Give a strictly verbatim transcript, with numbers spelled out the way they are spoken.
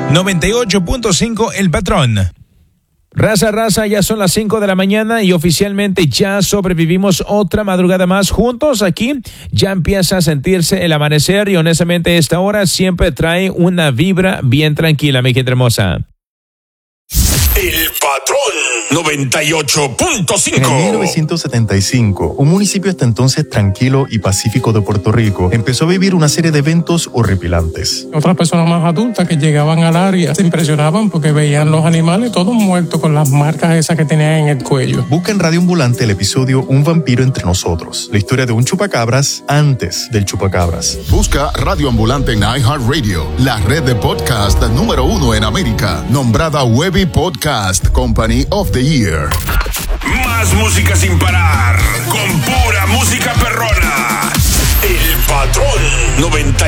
noventa y ocho punto cinco El Patrón. Raza, raza, ya son las cinco de la mañana y oficialmente ya sobrevivimos otra madrugada más juntos aquí. Ya empieza a sentirse el amanecer y honestamente esta hora siempre trae una vibra bien tranquila, mi gente hermosa. El Patrón noventa y ocho punto cinco. En mil novecientos setenta y cinco, un municipio hasta entonces tranquilo y pacífico de Puerto Rico empezó a vivir una serie de eventos horripilantes. Otras personas más adultas que llegaban al área se impresionaban porque veían los animales todos muertos con las marcas esas que tenían en el cuello. Busca en Radio Ambulante el episodio Un vampiro entre nosotros, la historia de un chupacabras antes del chupacabras. Busca Radio Ambulante en iHeartRadio, la red de podcast número uno en América, nombrada Webby Podcast Company of the Year. Más música sin parar, con pura música perrona. El Patrón noventa